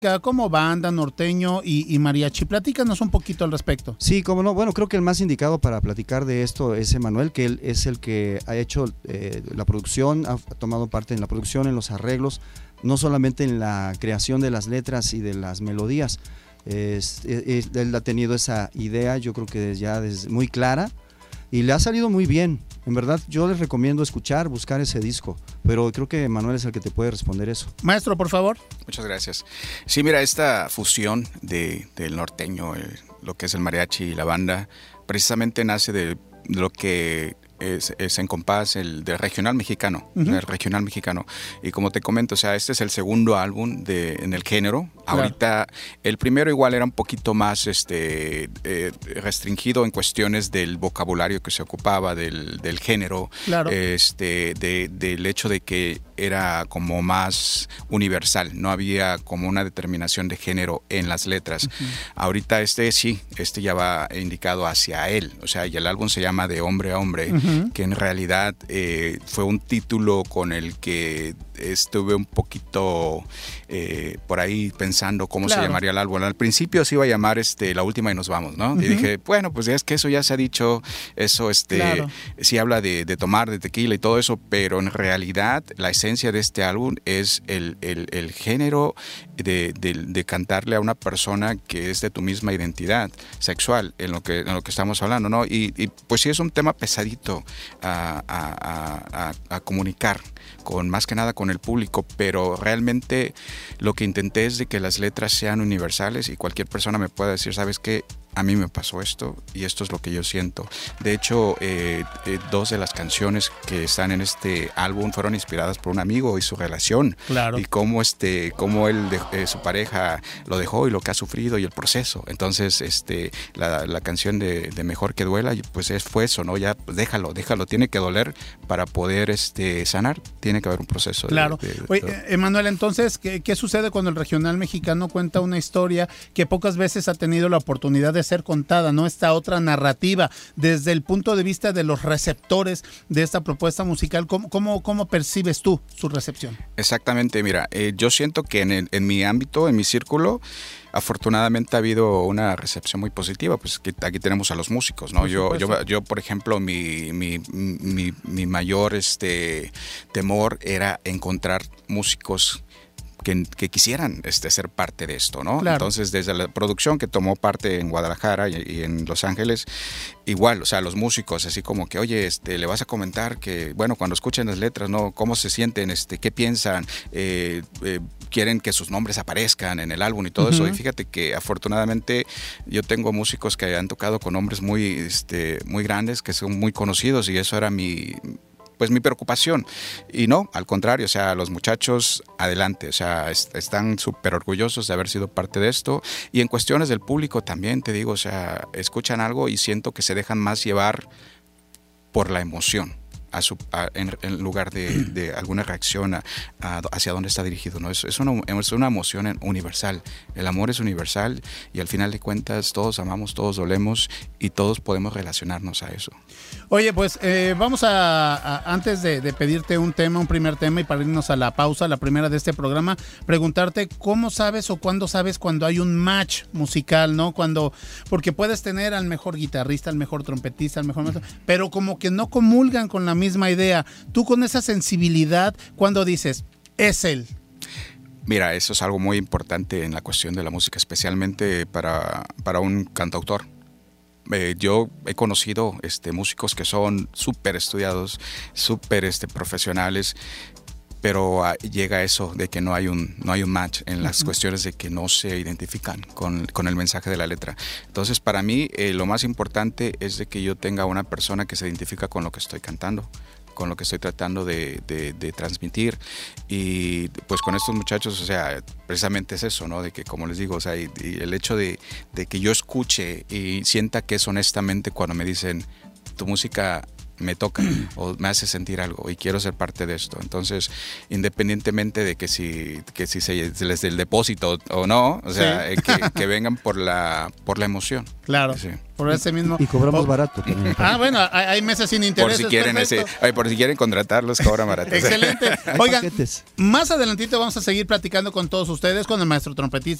como banda, norteño y mariachi. Platícanos un poquito al respecto. Sí, cómo no. Bueno, creo que el más indicado para platicar de esto es Emanuel, que él es el que ha hecho la producción, ha tomado parte en la producción, en los arreglos, no solamente en la creación de las letras y de las melodías. Él ha tenido esa idea, yo creo que desde muy clara, y le ha salido muy bien. En verdad, yo les recomiendo buscar ese disco, pero creo que Manuel es el que te puede responder eso. Maestro, por favor. Muchas gracias. Sí, mira, esta fusión del norteño, lo que es el mariachi y la banda, precisamente nace de lo que es en compás del regional mexicano, el regional mexicano. Y como te comento, o sea, este es el segundo álbum en el género. Claro. Ahorita, el primero igual era un poquito más restringido en cuestiones del vocabulario que se ocupaba, del género, claro. Del hecho de que era como más universal, no había como una determinación de género en las letras. Ahorita sí, ya va indicado hacia él, o sea, y el álbum se llama De Hombre a Hombre, que en realidad fue un título con el que estuve un poquito por ahí pensando cómo se llamaría el álbum. Al principio se iba a llamar La Última y Nos Vamos, ¿no? Y dije, bueno, pues es que eso ya se ha dicho, eso sí habla de tomar, de tequila y todo eso, pero en realidad la esencia de este álbum es el género de cantarle a una persona que es de tu misma identidad sexual, en lo que estamos hablando, ¿no? Y pues sí es un tema pesadito a comunicar, más que nada con el público, pero realmente lo que intenté es de que las letras sean universales y cualquier persona me pueda decir, ¿sabes qué? A mí me pasó esto y esto es lo que yo siento. De hecho, 2 de las canciones que están en este álbum fueron inspiradas por un amigo y su relación. Claro. Y cómo él, su pareja lo dejó y lo que ha sufrido y el proceso. Entonces, la canción de Mejor que Duela, pues fue eso, ¿no? Ya, pues déjalo, tiene que doler para poder sanar. Tiene que haber un proceso. Claro. Oye, Emanuel, entonces, ¿qué sucede cuando el regional mexicano cuenta una historia que pocas veces ha tenido la oportunidad de ser contada, ¿no? Esta otra narrativa, desde el punto de vista de los receptores de esta propuesta musical, ¿cómo percibes tú su recepción? Exactamente, mira, yo siento que en mi ámbito, en mi círculo, afortunadamente ha habido una recepción muy positiva, pues que aquí tenemos a los músicos, ¿no? Yo por ejemplo, mi mayor temor era encontrar músicos que quisieran ser parte de esto, ¿no? Claro. Entonces, desde la producción que tomó parte en Guadalajara y en Los Ángeles, igual, o sea, los músicos, así como que, oye, le vas a comentar que, bueno, cuando escuchen las letras, ¿no? ¿Cómo se sienten? ¿Qué piensan? Quieren que sus nombres aparezcan en el álbum y todo eso. Y fíjate que afortunadamente yo tengo músicos que han tocado con nombres muy grandes, que son muy conocidos, y eso era mi preocupación. Y no, al contrario, o sea, los muchachos adelante, o sea, están súper orgullosos de haber sido parte de esto. Y en cuestiones del público también, te digo, o sea, escuchan algo y siento que se dejan más llevar por la emoción. En lugar de alguna reacción hacia dónde está dirigido, ¿no? Es una emoción universal. El amor es universal y al final de cuentas todos amamos, todos dolemos y todos podemos relacionarnos a eso. Oye, pues vamos antes de pedirte un primer tema y para irnos a la pausa, la primera de este programa, preguntarte cómo sabes o cuándo sabes cuando hay un match musical, ¿no? Porque puedes tener al mejor guitarrista, al mejor trompetista, al mejor maestro, pero como que no comulgan con la misma idea. Tú con esa sensibilidad, cuando dices, es él. Mira, eso es algo muy importante en la cuestión de la música, especialmente para un cantautor. Yo he conocido músicos que son súper estudiados, súper profesionales, pero llega eso de que no hay un match en las cuestiones de que no se identifican con el mensaje de la letra. Entonces, para mí, lo más importante es de que yo tenga una persona que se identifica con lo que estoy cantando, con lo que estoy tratando de transmitir. Y pues con estos muchachos, o sea, precisamente es eso, ¿no? De que, como les digo, o sea, y el hecho de que yo escuche y sienta que es honestamente cuando me dicen, tu música me toca o me hace sentir algo y quiero ser parte de esto. Entonces, independientemente de que si se les dé el depósito o no, o sea, que vengan por la emoción. Claro. Sí. Por ese mismo. Y cobramos barato también. Bueno, hay meses sin intereses. Por si quieren contratarlos, cobran barato. Excelente. Oigan, más adelantito vamos a seguir platicando con todos ustedes, con el maestro trompetista